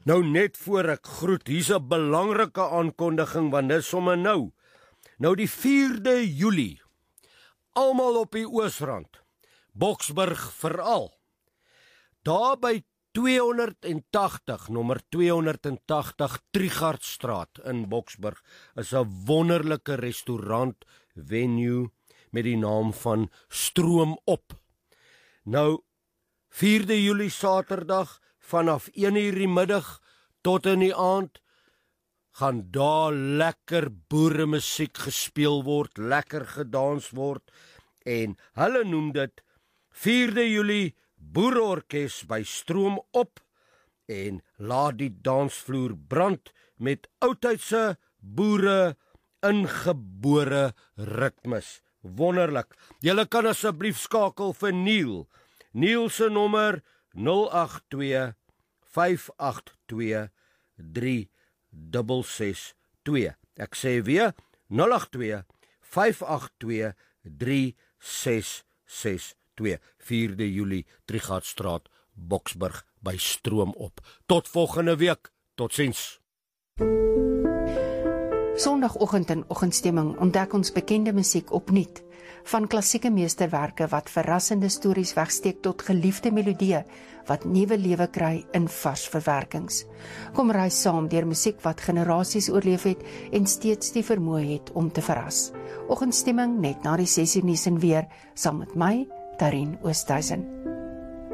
Nou net voor ek groet, hier's 'n belangrike aankondiging, want dis sommer nou. Nou die 4de Julie, almal op die Oosrand, Boksburg veral. Daar by 280, nommer 280 Trigartstraat in Boksburg, is 'n wonderlike restaurant venue met die naam van Stroom Op. Nou, 4de Julie Saterdag, vanaf 1:00 die middag tot in die aand, gaan daar lekker boeremusiek gespeel word, lekker gedans word, en hulle noem dit 4de Julie Boereorkes by Stroom Op, en laat die dansvloer brand met oudtydse boere ingebore ritmes. Wonderlik. Julle kan asseblief skakel vir Neil. Neil se nommer 082 582 3662. Ek sê weer 082 582 3662. 4de Julie Trigartstraat, Boksburg by Stroom Op. Tot volgende week. Totsiens. Sondagoggend in Oggendstemming ontdek ons bekende musiek opnuut. Van klassieke meesterwerke wat verrassende stories wegsteek tot geliefde melodieë wat nuwe lewe kry in vars verwerkings. Kom reis saam deur musiek wat generasies oorleef het en steeds die vermoë het om te verras. Oggendstemming net na die 6:00 nuus en weer, saam met my, Darien Oosthuizen.